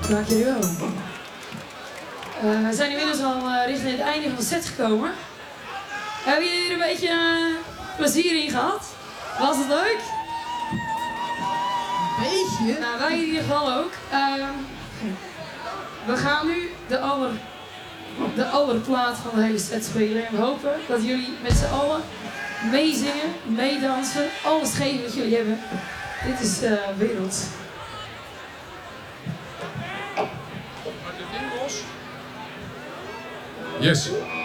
Dank jullie wel. We zijn inmiddels al richting het einde van de set gekomen. Hebben jullie er een beetje plezier in gehad? Was het leuk? Een beetje? Nou, wij in ieder geval ook. We gaan nu de allerplaat van de hele set spelen. En we hopen dat jullie met z'n allen meezingen, meedansen, alles geven wat jullie hebben. Dit is wereld. Yes.